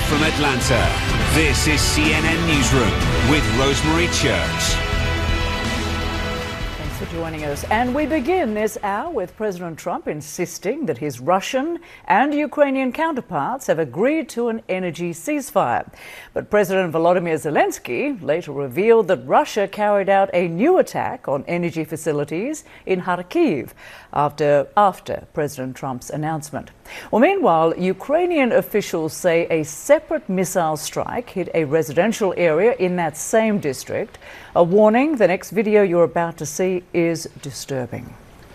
from Atlanta, this is CNN Newsroom with Rosemary Church. For joining us. And we begin this hour with President Trump insisting that his Russian and Ukrainian counterparts have agreed to an energy ceasefire. But President Volodymyr Zelensky later revealed that Russia carried out a new attack on energy facilities in Kharkiv after President Trump's announcement. Well, meanwhile, Ukrainian officials say a separate missile strike hit a residential area in that same district. A warning, the next video you're about to see is disturbing.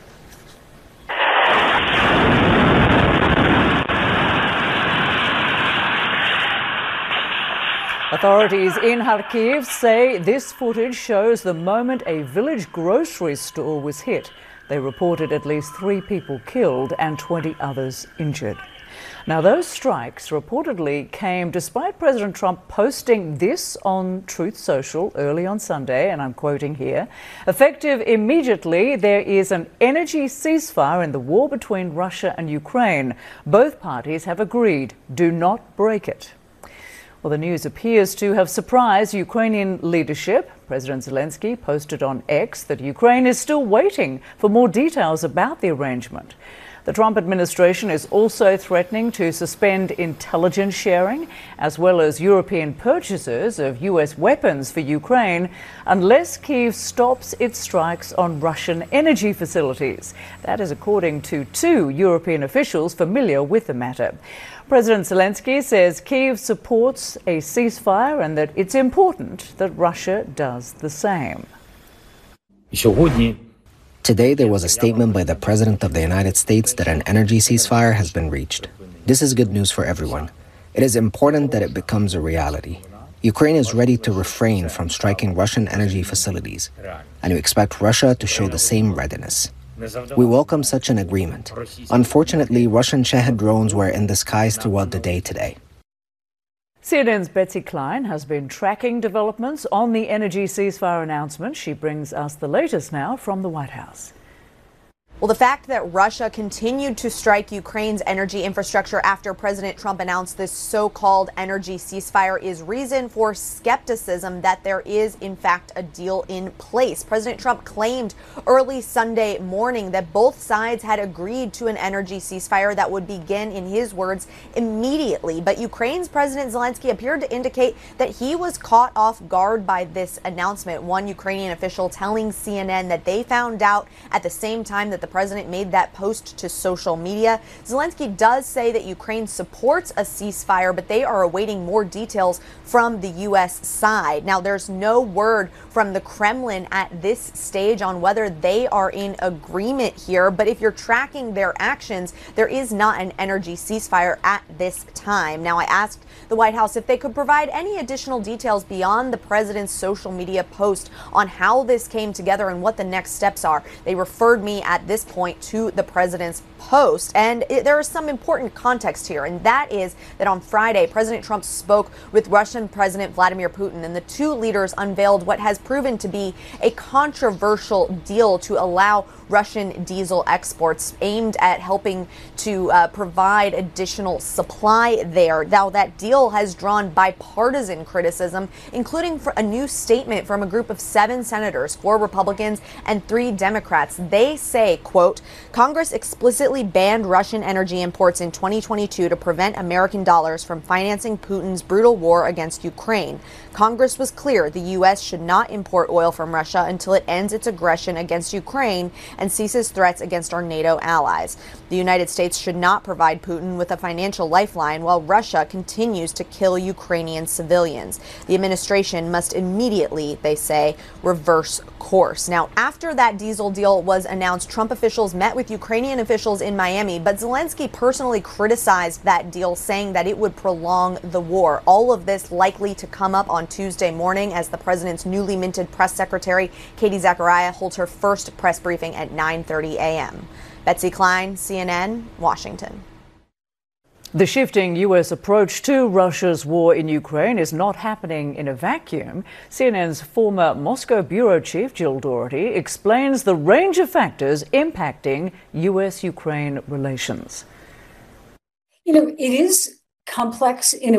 Authorities in Kharkiv say this footage shows the moment a village grocery store was hit. They reported at least 3 people killed and 20 others injured. Now, those strikes reportedly came despite President Trump posting this on Truth Social early on Sunday, and I'm quoting here, "Effective immediately, there is an energy ceasefire in the war between Russia and Ukraine. Both parties have agreed. Do not break it." Well, the news appears to have surprised Ukrainian leadership. President Zelensky posted on X that Ukraine is still waiting for more details about the arrangement. The Trump administration is also threatening to suspend intelligence sharing as well as European purchases of US weapons for Ukraine unless Kyiv stops its strikes on Russian energy facilities. That is according to 2 European officials familiar with the matter. President Zelensky says Kyiv supports a ceasefire and that it's important that Russia does the same. Today, there was a statement by the President of the United States that an energy ceasefire has been reached. This is good news for everyone. It is important that it becomes a reality. Ukraine is ready to refrain from striking Russian energy facilities, and we expect Russia to show the same readiness. We welcome such an agreement. Unfortunately, Russian Shahed drones were in the skies throughout the day today. CNN's Betsy Klein has been tracking developments on the energy ceasefire announcement. She brings us the latest now from the White House. Well, the fact that Russia continued to strike Ukraine's energy infrastructure after President Trump announced this so-called energy ceasefire is reason for skepticism that there is, in fact, a deal in place. President Trump claimed early Sunday morning that both sides had agreed to an energy ceasefire that would begin, in his words, immediately. But Ukraine's President Zelensky appeared to indicate that he was caught off guard by this announcement. One Ukrainian official telling CNN that they found out at the same time that the president made that post to social media. Zelensky does say that Ukraine supports a ceasefire, but they are awaiting more details from the U.S. side. Now, there's no word from the Kremlin at this stage on whether they are in agreement here, but if you're tracking their actions, there is not an energy ceasefire at this time. Now, I asked the White House if they could provide any additional details beyond the president's social media post on how this came together and what the next steps are. They referred me at this point to the president's post, and there is some important context here, and that is that on Friday, President Trump spoke with Russian President Vladimir Putin, and the 2 leaders unveiled what has proven to be a controversial deal to allow Russian diesel exports aimed at helping to provide additional supply there. Now, that deal has drawn bipartisan criticism, including for a new statement from a group of 7 senators, 4 Republicans and 3 Democrats. They say, quote, "Congress explicitly banned Russian energy imports in 2022 to prevent American dollars from financing Putin's brutal war against Ukraine. Congress was clear the U.S. should not import oil from Russia until it ends its aggression against Ukraine and ceases threats against our NATO allies. The United States should not provide Putin with a financial lifeline while Russia continues to kill Ukrainian civilians. The administration must immediately, they say, reverse course." Now, after that diesel deal was announced, Trump officials met with Ukrainian officials in Miami, but Zelensky personally criticized that deal, saying that it would prolong the war. All of this likely to come up on Tuesday morning as the president's newly minted press secretary, Katie Zachariah, holds her first press briefing at 9:30 a.m. Betsy Klein, CNN, Washington. The shifting U.S. approach to Russia's war in Ukraine is not happening in a vacuum. CNN's former Moscow bureau chief, Jill Doherty, explains the range of factors impacting U.S.-Ukraine relations. It is complex in a